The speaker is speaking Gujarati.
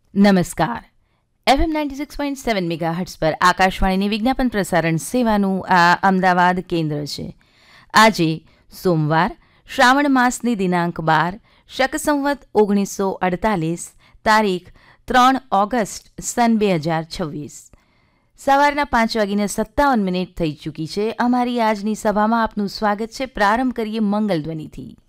નમસ્કાર. FM 96.7 મેગાહર્ટ્ઝ પર આકાશવાણીની વિજ્ઞાપન પ્રસારણ સેવાનું આ અમદાવાદ કેન્દ્ર છે. આજે સોમવાર, શ્રાવણ માસની દિનાંક 12, શક સંવત 1948, તારીખ 3 ઓગસ્ટ સન 2026. સવારના 5:57 થઈ ચૂકી છે. અમારી આજની સભામાં આપનું સ્વાગત છે. પ્રારંભ કરીએ મંગલધ્વનિથી.